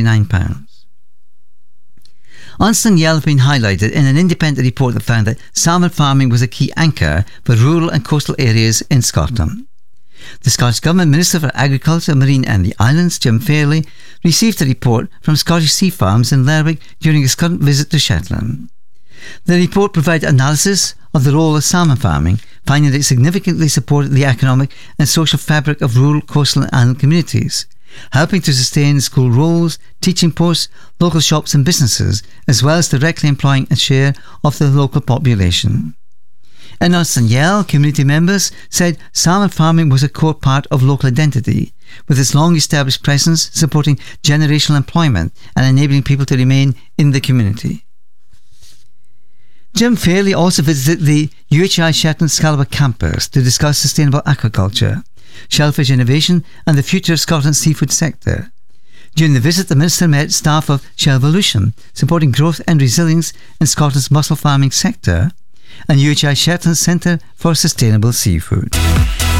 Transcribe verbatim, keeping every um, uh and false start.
twenty-nine pounds. Onslow and Yell have been highlighted in an independent report that found that salmon farming was a key anchor for rural and coastal areas in Scotland. The Scottish Government Minister for Agriculture, Marine and the Islands, Jim Fairley, received a report from Scottish Sea Farms in Lerwick during his current visit to Shetland. The report provided analysis of the role of salmon farming, finding that it significantly supported the economic and social fabric of rural, coastal and island communities, helping to sustain school roles, teaching posts, local shops and businesses, as well as directly employing a share of the local population. In Onslow and Yell, community members said salmon farming was a core part of local identity, with its long-established presence supporting generational employment and enabling people to remain in the community. Jim Fairley also visited the U H I Shetland Scalaba campus to discuss sustainable aquaculture, shellfish innovation and the future of Scotland's seafood sector. During the visit, the Minister met staff of Shellvolution, supporting growth and resilience in Scotland's mussel farming sector, and U H I Shetland Centre for Sustainable Seafood.